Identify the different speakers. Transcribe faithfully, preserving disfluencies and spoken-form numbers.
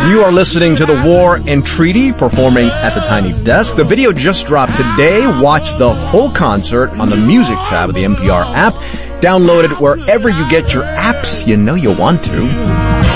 Speaker 1: You are listening to The War and Treaty performing at the Tiny Desk. The video just dropped today. Watch the whole concert on the music tab of the N P R app. Download it wherever you get your apps. You know you want to.